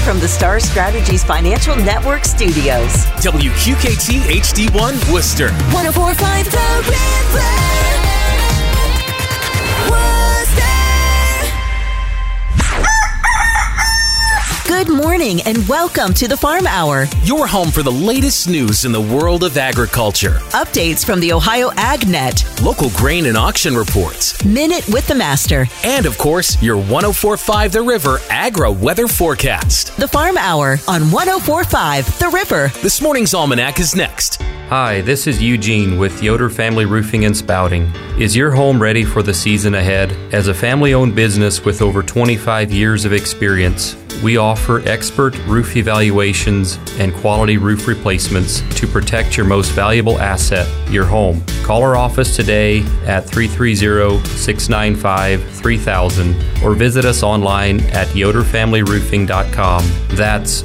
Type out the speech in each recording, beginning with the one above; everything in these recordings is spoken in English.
from the Star Strategies Financial Network studios. WQKT HD1 Worcester. 104.5 The River. Good morning and welcome to the Farm Hour. Your home for the latest news in the world of agriculture. Updates from the Ohio AgNet. Local grain and auction reports. Minute with the Master. And of course, your 104.5 The River Agri Weather Forecast. The Farm Hour on 104.5 The River. This morning's almanac is next. Hi, this is Eugene with Yoder Family Roofing and Spouting. Is your home ready for the season ahead? As a family-owned business with over 25 years of experience, we offer expert roof evaluations and quality roof replacements to protect your most valuable asset, your home. Call our office today at 330-695-3000 or visit us online at yoderfamilyroofing.com. That's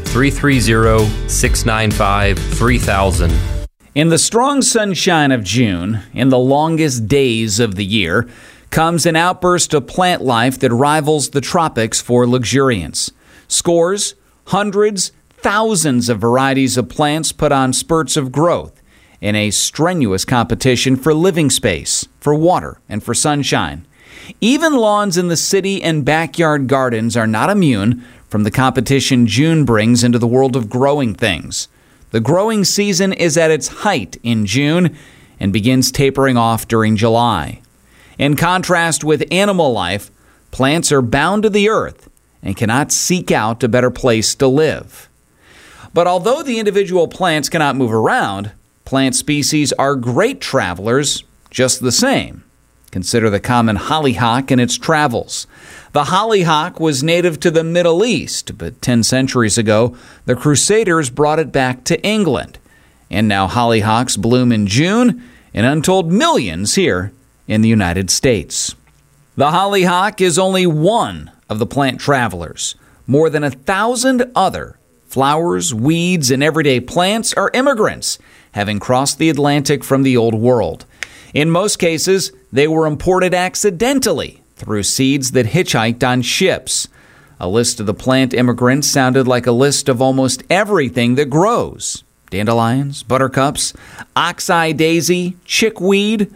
330-695-3000. In the strong sunshine of June, in the longest days of the year, comes an outburst of plant life that rivals the tropics for luxuriance. Scores, hundreds, thousands of varieties of plants put on spurts of growth in a strenuous competition for living space, for water, and for sunshine. Even lawns in the city and backyard gardens are not immune from the competition June brings into the world of growing things. The growing season is at its height in June and begins tapering off during July. In contrast with animal life, plants are bound to the earth and cannot seek out a better place to live. But although the individual plants cannot move around, plant species are great travelers just the same. Consider the common hollyhock in its travels. The hollyhock was native to the Middle East, but 10 centuries ago, the Crusaders brought it back to England. And now hollyhocks bloom in June in untold millions here in the United States. The hollyhock is only one of the plant travelers. More than 1,000 other flowers, weeds, and everyday plants are immigrants, having crossed the Atlantic from the Old World. In most cases, they were imported accidentally through seeds that hitchhiked on ships. A list of the plant immigrants sounded like a list of almost everything that grows. Dandelions, buttercups, ox-eye daisy, chickweed,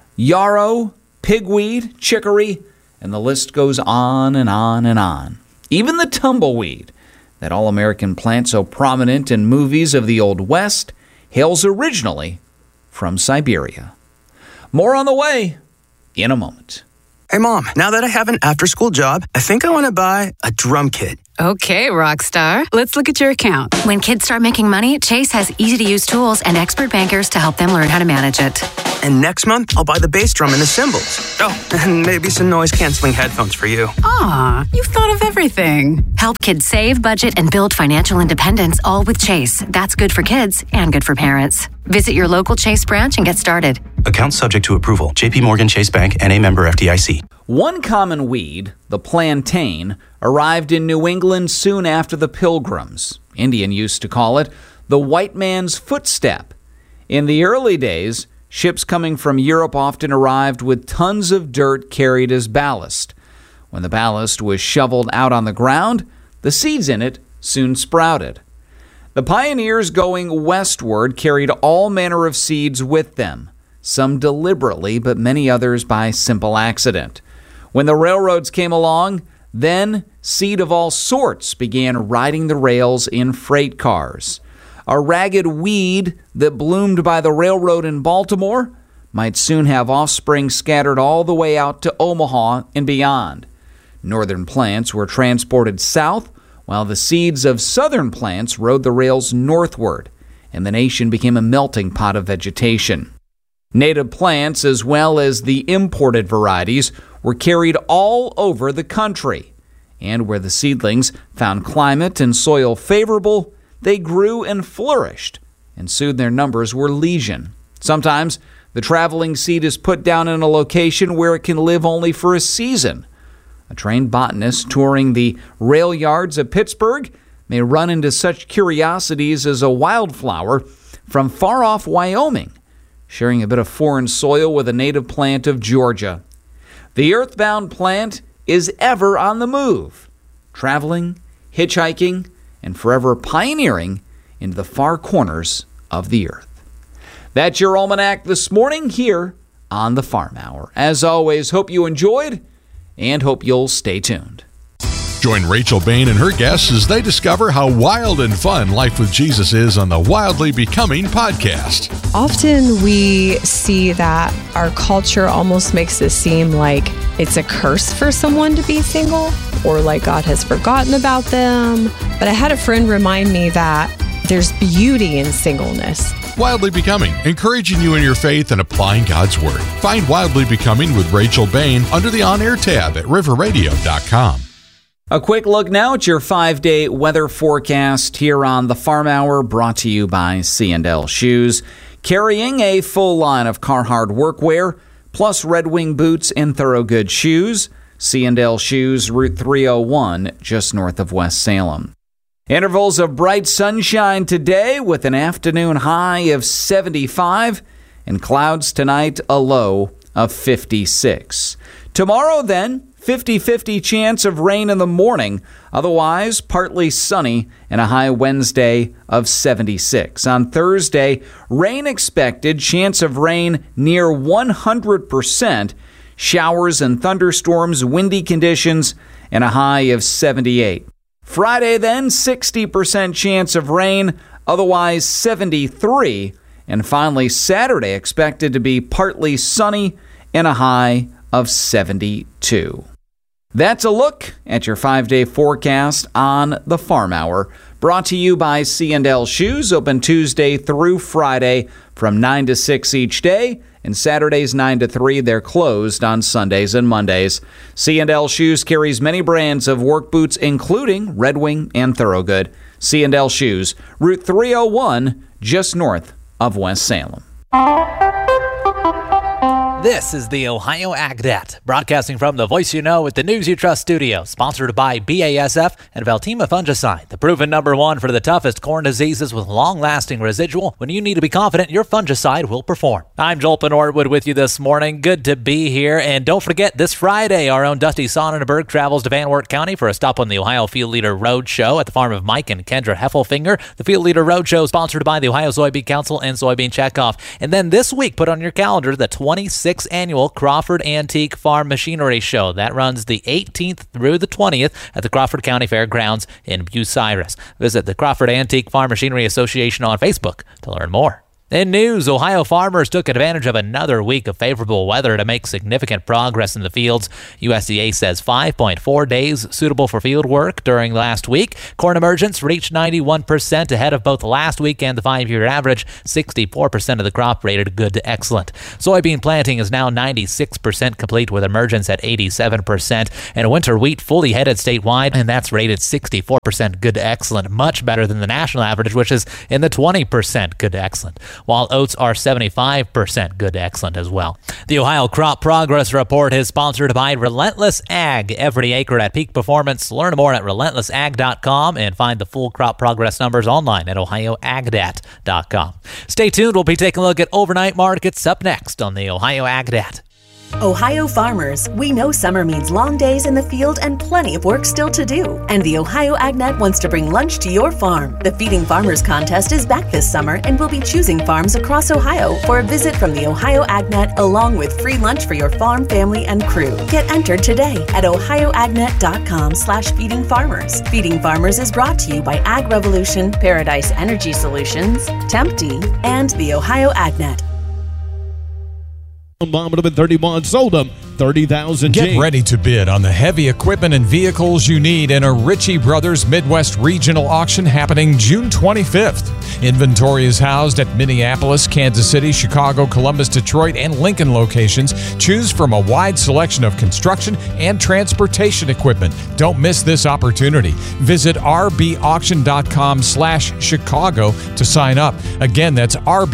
yarrow, pigweed, chicory, and the list goes on and on and on. Even the tumbleweed, that all-American plant so prominent in movies of the Old West, hails originally from Siberia. More on the way in a moment. Hey, Mom, now that I have an after-school job, I think I want to buy a drum kit. Okay, Rockstar. Let's look at your account. When kids start making money, Chase has easy-to-use tools and expert bankers to help them learn how to manage it. And next month, I'll buy the bass drum and the cymbals. Oh, and maybe some noise-canceling headphones for you. Aw, you've thought of everything. Help kids save, budget, and build financial independence, all with Chase. That's good for kids and good for parents. Visit your local Chase branch and get started. Account subject to approval. J.P. Morgan Chase Bank, N.A. member FDIC. One common weed, the plantain, arrived in New England soon after the Pilgrims. Indian used to call it the white man's footstep. In the early days, ships coming from Europe often arrived with tons of dirt carried as ballast. When the ballast was shoveled out on the ground, the seeds in it soon sprouted. The pioneers going westward carried all manner of seeds with them, some deliberately, but many others by simple accident. When the railroads came along, then seed of all sorts began riding the rails in freight cars. A ragged weed that bloomed by the railroad in Baltimore might soon have offspring scattered all the way out to Omaha and beyond. Northern plants were transported south, while the seeds of southern plants rode the rails northward, and the nation became a melting pot of vegetation. Native plants, as well as the imported varieties, were carried all over the country, and where the seedlings found climate and soil favorable, they grew and flourished, and soon their numbers were legion. Sometimes the traveling seed is put down in a location where it can live only for a season. A trained botanist touring the rail yards of Pittsburgh may run into such curiosities as a wildflower from far-off Wyoming, sharing a bit of foreign soil with a native plant of Georgia. The earthbound plant is ever on the move, traveling, hitchhiking, and forever pioneering into the far corners of the earth. That's your almanac this morning here on the Farm Hour. As always, hope you enjoyed and hope you'll stay tuned. Join Rachel Bain and her guests as they discover how wild and fun life with Jesus is on the Wildly Becoming podcast. Often we see that our culture almost makes it seem like it's a curse for someone to be single, or like God has forgotten about them. But I had a friend remind me that there's beauty in singleness. Wildly Becoming, encouraging you in your faith and applying God's Word. Find Wildly Becoming with Rachel Bain under the On Air tab at riverradio.com. A quick look now at your 5-day weather forecast here on the Farm Hour, brought to you by C&L Shoes. Carrying a full line of Carhartt workwear, plus Red Wing boots and Thorogood shoes. C&L Shoes, Route 301, just north of West Salem. Intervals of bright sunshine today with an afternoon high of 75 and clouds tonight, a low of 56. Tomorrow then, 50-50 chance of rain in the morning, otherwise partly sunny and a high Wednesday of 76. On Thursday, rain expected, chance of rain near 100%, showers and thunderstorms, windy conditions, and a high of 78. Friday then, 60% chance of rain, otherwise 73. And finally, Saturday expected to be partly sunny and a high of 72. That's a look at your 5-day forecast on the Farm Hour, brought to you by C&L Shoes, open Tuesday through Friday from 9 to 6 each day, and Saturdays 9 to 3. They're closed on Sundays and Mondays. C&L Shoes carries many brands of work boots, including Red Wing and Thorogood. C&L Shoes, Route 301, just north of West Salem. This is the Ohio AgNet, broadcasting from the Voice You Know with the News You Trust studio, sponsored by BASF and Veltima Fungicide, the proven #1 for the toughest corn diseases with long-lasting residual. When you need to be confident your fungicide will perform. I'm Joel Norwood with you this morning. Good to be here. And don't forget, this Friday, our own Dusty Sonnenberg travels to Van Wert County for a stop on the Ohio Field Leader Roadshow at the farm of Mike and Kendra Heffelfinger. The Field Leader Roadshow is sponsored by the Ohio Soybean Council and Soybean Checkoff. And then this week, put on your calendar the 26th annual Crawford Antique Farm Machinery Show. That runs the 18th through the 20th at the Crawford County Fairgrounds in Bucyrus. Visit the Crawford Antique Farm Machinery Association on Facebook to learn more. In news, Ohio farmers took advantage of another week of favorable weather to make significant progress in the fields. USDA says 5.4 days suitable for field work during last week. Corn emergence reached 91% ahead of both last week and the 5-year average. 64% of the crop rated good to excellent. Soybean planting is now 96% complete with emergence at 87%. And winter wheat fully headed statewide, and that's rated 64% good to excellent, much better than the national average, which is in the 20% good to excellent, while oats are 75% good to excellent as well. The Ohio Crop Progress Report is sponsored by Relentless Ag, every acre at peak performance. Learn more at relentlessag.com and find the full crop progress numbers online at ohioagdat.com. Stay tuned. We'll be taking a look at overnight markets up next on the Ohio AgNet. Ohio farmers, we know summer means long days in the field and plenty of work still to do. And the Ohio AgNet wants to bring lunch to your farm. The Feeding Farmers Contest is back this summer, and we'll be choosing farms across Ohio for a visit from the Ohio AgNet, along with free lunch for your farm, family, and crew. Get entered today at ohioagnet.com/feeding farmers. Feeding Farmers is brought to you by Ag Revolution, Paradise Energy Solutions, Tempty, and the Ohio AgNet. Bomb would have been 31, sold them 30,000. Get ready to bid on the heavy equipment and vehicles you need in a Ritchie Brothers Midwest Regional Auction happening June 25th. Inventory is housed at Minneapolis, Kansas City, Chicago, Columbus, Detroit, and Lincoln locations. Choose from a wide selection of construction and transportation equipment. Don't miss this opportunity. Visit rbauction.com/Chicago to sign up. Again, that's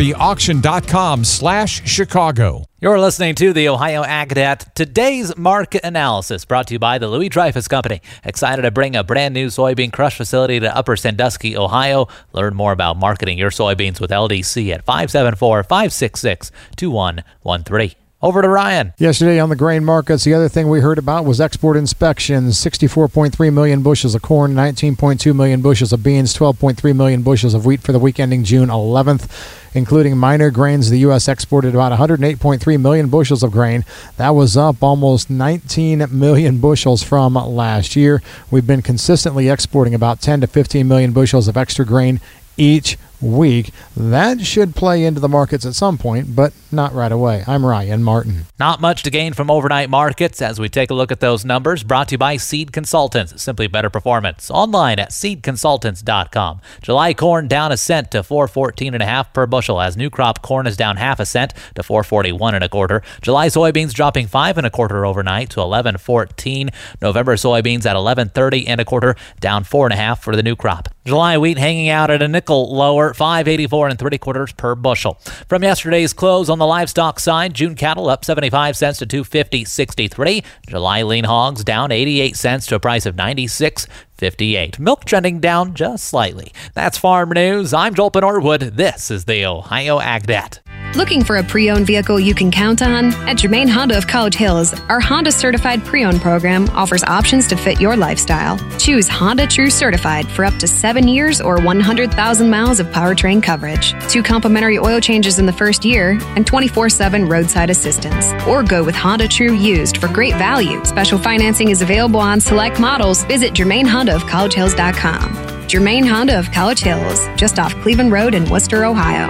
rbauction.com/Chicago. You're listening to the Ohio AgNet. Today's market analysis brought to you by the Louis Dreyfus Company. Excited to bring a brand new soybean crush facility to Upper Sandusky, Ohio. Learn more about marketing your soybeans with LDC at 574-566-2113. Over to Ryan. Yesterday on the grain markets, the other thing we heard about was export inspections. 64.3 million bushels of corn, 19.2 million bushels of beans, 12.3 million bushels of wheat for the week ending June 11th. Including minor grains, the U.S. exported about 108.3 million bushels of grain. That was up almost 19 million bushels from last year. We've been consistently exporting about 10 to 15 million bushels of extra grain each week. That should play into the markets at some point, but not right away. I'm Ryan Martin. Not much to gain from overnight markets as we take a look at those numbers. Brought to you by Seed Consultants. Simply better performance. Online at seedconsultants.com. July corn down a cent to $4.14.5 per bushel as new crop corn is down half a cent to $4.41.25. July soybeans dropping 5 1/4 overnight to $11.14. November soybeans at $11.30 1/4, down 4 1/2 for the new crop. July wheat hanging out at a nickel lower, $5.84 3/4 per bushel. From yesterday's close on the livestock side, June cattle up 75 cents to $250.63. July lean hogs down 88 cents to a price of $96.58. Milk trending down just slightly. That's Farm News. I'm Joel Norwood. This is the Ohio AgNet. Looking for a pre-owned vehicle you can count on? At Germain Honda of College Hills, our Honda Certified Pre-Owned program offers options to fit your lifestyle. Choose Honda True Certified for up to 7 years or 100,000 miles of powertrain coverage, 2 complimentary oil changes in the first year, and 24/7 roadside assistance. Or go with Honda True Used for great value. Special financing is available on select models. Visit GermainHondaofCollegeHills.com. Germain Honda of College Hills, just off Cleveland Road in Worcester, Ohio.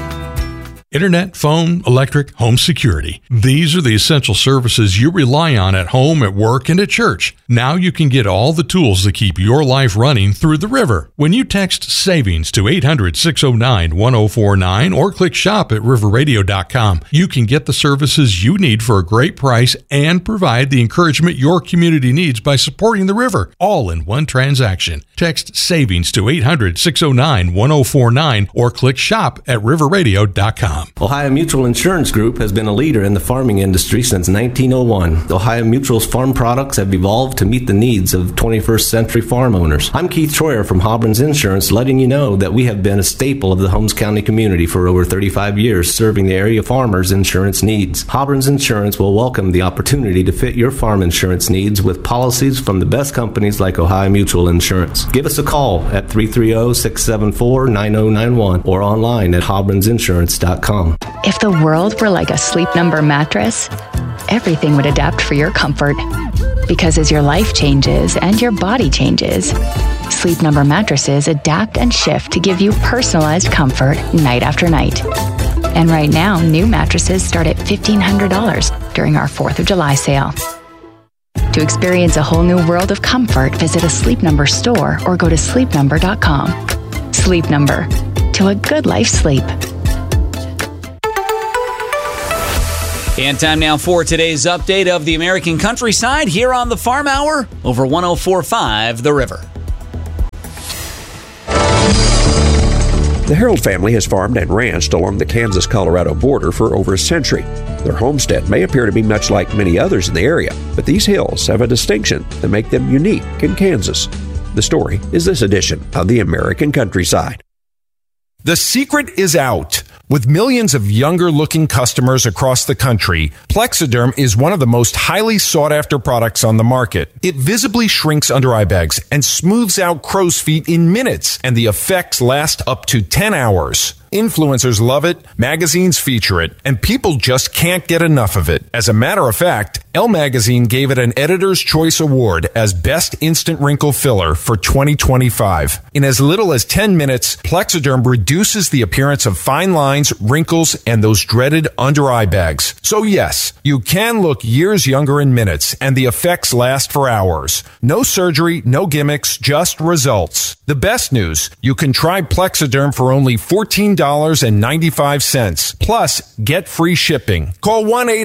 Internet, phone, electric, home security. These are the essential services you rely on at home, at work, and at church. Now you can get all the tools to keep your life running through the river. When you text SAVINGS to 800-609-1049 or click shop at riverradio.com, you can get the services you need for a great price and provide the encouragement your community needs by supporting the river, all in one transaction. Text SAVINGS to 800-609-1049 or click shop at riverradio.com. Ohio Mutual Insurance Group has been a leader in the farming industry since 1901. Ohio Mutual's farm products have evolved to meet the needs of 21st century farm owners. I'm Keith Troyer from Hobbrins Insurance, letting you know that we have been a staple of the Holmes County community for over 35 years, serving the area farmers' insurance needs. Hobbrins Insurance will welcome the opportunity to fit your farm insurance needs with policies from the best companies like Ohio Mutual Insurance. Give us a call at 330-674-9091 or online at hobbrinsinsurance.com. If the world were like a Sleep Number mattress, everything would adapt for your comfort. Because as your life changes and your body changes, Sleep Number mattresses adapt and shift to give you personalized comfort night after night. And right now, new mattresses start at $1,500 during our 4th of July sale. To experience a whole new world of comfort, visit a Sleep Number store or go to sleepnumber.com. Sleep Number. To a good life sleep. And time now for today's update of the American countryside here on the Farm Hour over 104.5 The River. The Harold family has farmed and ranched along the Kansas-Colorado border for over a century. Their homestead may appear to be much like many others in the area, but these hills have a distinction that make them unique in Kansas. The story is this edition of the American countryside. The secret is out. With millions of younger-looking customers across the country, Plexiderm is one of the most highly sought-after products on the market. It visibly shrinks under-eye bags and smooths out crow's feet in minutes, and the effects last up to 10 hours. Influencers love it, magazines feature it, and people just can't get enough of it. As a matter of fact, Elle Magazine gave it an Editor's Choice Award as Best Instant Wrinkle Filler for 2025. In as little as 10 minutes, Plexiderm reduces the appearance of fine lines, wrinkles, and those dreaded under-eye bags. So yes, you can look years younger in minutes, and the effects last for hours. No surgery, no gimmicks, just results. The best news, you can try Plexiderm for only $14.95. Plus, get free shipping. Call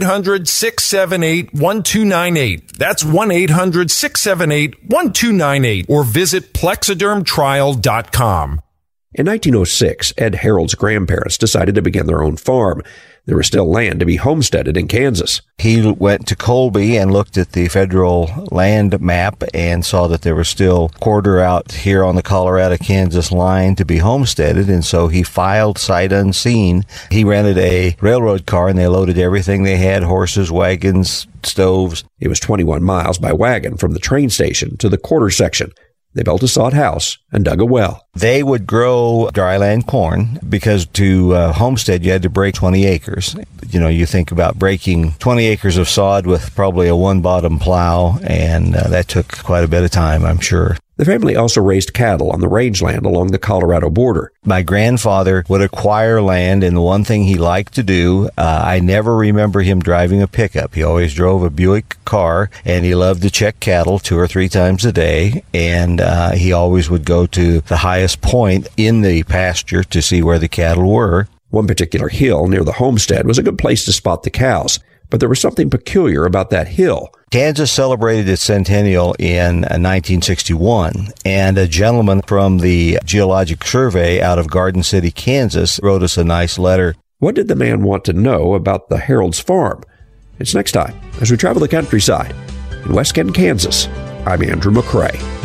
1-800-678-1298. That's 1-800-678-1298. Or visit plexidermtrial.com. In 1906, Ed Harold's grandparents decided to begin their own farm. There was still land to be homesteaded in Kansas. He went to Colby and looked at the federal land map and saw that there was still quarter out here on the Colorado-Kansas line to be homesteaded, and so he filed sight unseen. He rented a railroad car, and they loaded everything they had, horses, wagons, stoves. It was 21 miles by wagon from the train station to the quarter section. They built a sod house and dug a well. They would grow dryland corn because to homestead you had to break 20 acres. You know, you think about breaking 20 acres of sod with probably a one-bottom plow, and that took quite a bit of time, I'm sure. The family also raised cattle on the rangeland along the Colorado border. My grandfather would acquire land, and the one thing he liked to do, I never remember him driving a pickup. He always drove a Buick car, and he loved to check cattle 2 or 3 times a day, and he always would go to the highest point in the pasture to see where the cattle were. One particular hill near the homestead was a good place to spot the cows, but there was something peculiar about that hill. Kansas celebrated its centennial in 1961, and a gentleman from the Geologic Survey out of Garden City, Kansas, wrote us a nice letter. What did the man want to know about the Harold's farm? It's next time as we travel the countryside. In West Kent, Kansas, I'm Andrew McCrae.